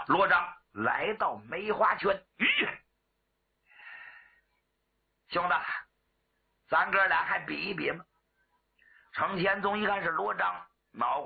罗章来到梅花圈，兄弟，咱哥俩还比一比吗？程千宗一看是罗章，脑